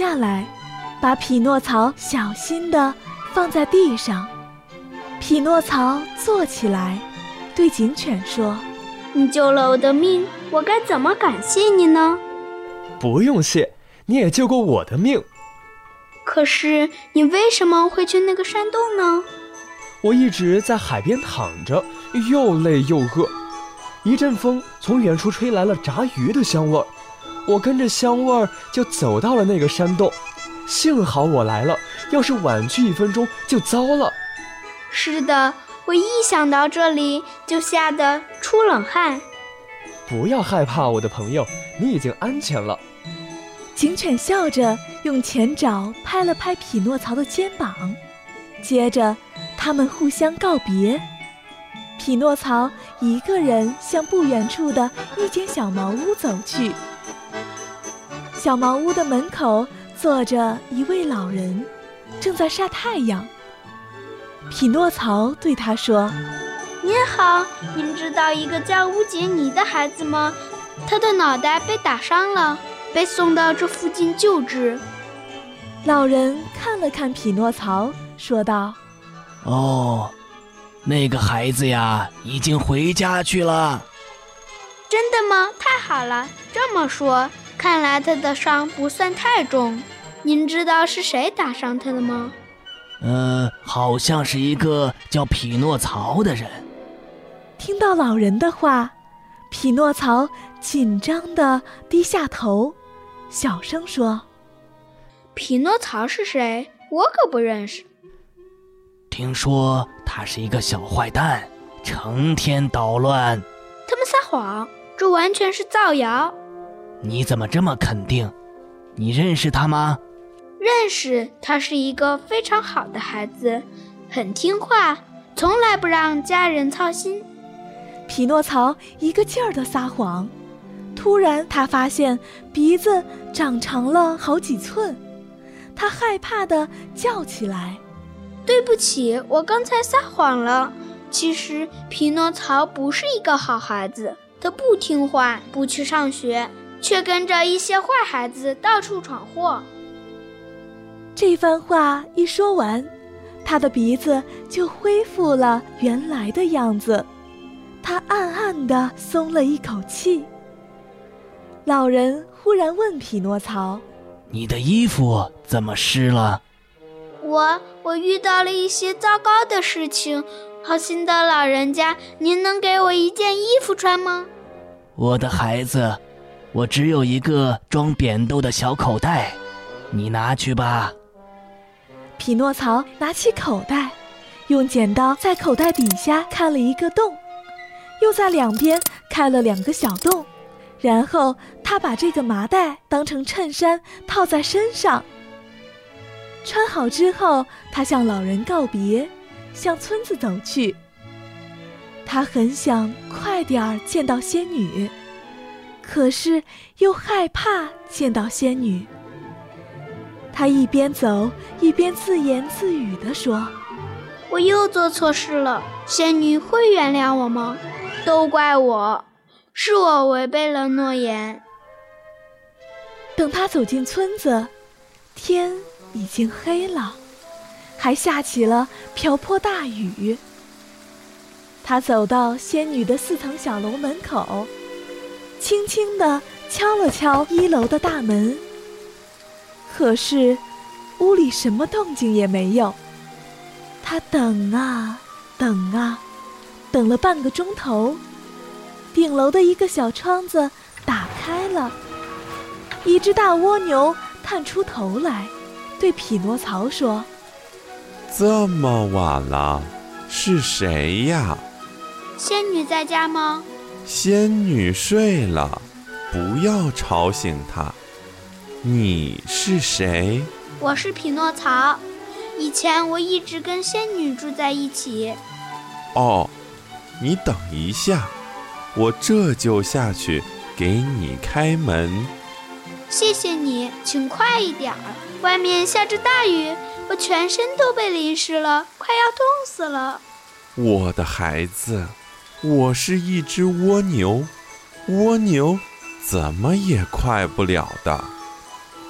下来，把匹诺曹小心地放在地上。匹诺曹坐起来，对警犬说： 你救了我的命，我该怎么感谢你呢？ 不用谢，你也救过我的命。 可是你为什么会去那个山洞呢？ 我一直在海边躺着，又累又饿。一阵风从远处吹来了炸鱼的香味儿，我跟着香味儿就走到了那个山洞。幸好我来了，要是晚去1分钟就糟了。 是的，我一想到这里就吓得出冷汗。 不要害怕，我的朋友，你已经安全了。 警犬笑着用前爪拍了拍匹诺曹的肩膀，接着他们互相告别。匹诺曹一个人向不远处的一间小茅屋走去。小茅屋的门口坐着一位老人，正在晒太阳。匹诺曹对他说： 您好，您知道一个叫乌杰尼的孩子吗？他的脑袋被打伤了，被送到这附近救治。 老人看了看匹诺曹，说道： 哦，那个孩子呀，已经回家去了。 真的吗？太好了，这么说，看来他的伤不算太重。您知道是谁打伤他的吗？ 好像是一个叫匹诺曹的人。 听到老人的话，匹诺曹紧张地低下头，小声说： 匹诺曹是谁？我可不认识。 听说他是一个小坏蛋，成天捣乱。 他们撒谎，这完全是造谣。 你怎么这么肯定？你认识他吗？ 认识，他是一个非常好的孩子，很听话，从来不让家人操心。 匹诺曹一个劲儿地撒谎，突然他发现鼻子长长了好几寸，他害怕地叫起来： 对不起，我刚才撒谎了。其实匹诺曹不是一个好孩子，他不听话，不去上学，却跟着一些坏孩子到处闯祸。 这番话一说完，他的鼻子就恢复了原来的样子，他暗暗地松了一口气。老人忽然问匹诺曹： 你的衣服怎么湿了？ 我遇到了一些糟糕的事情，好心的老人家，您能给我一件衣服穿吗？ 我的孩子，我只有一个装扁豆的小口袋，你拿去吧。 匹诺曹拿起口袋，用剪刀在口袋底下开了一个洞，又在两边开了2个小洞，然后他把这个麻袋当成衬衫套在身上。穿好之后，他向老人告别，向村子走去。他很想快点儿见到仙女，可是又害怕见到仙女。他一边走一边自言自语地说： 我又做错事了，仙女会原谅我吗？都怪我，是我违背了诺言。 等他走进村子，天已经黑了，还下起了瓢泼大雨。他走到仙女的4层小楼门口，轻轻地敲了敲1楼的大门，可是屋里什么动静也没有。他等啊等啊，等了半个钟头，顶楼的一个小窗子打开了，一只大蜗牛探出头来，对匹诺曹说： 这么晚了，是谁呀？ 仙女在家吗？ 仙女睡了，不要吵醒她。你是谁？ 我是匹诺曹，以前我一直跟仙女住在一起。 哦，你等一下，我这就下去给你开门。 谢谢你，请快一点儿，外面下着大雨，我全身都被淋湿了，快要冻死了。 我的孩子，我是一只蜗牛，蜗牛怎么也快不了的。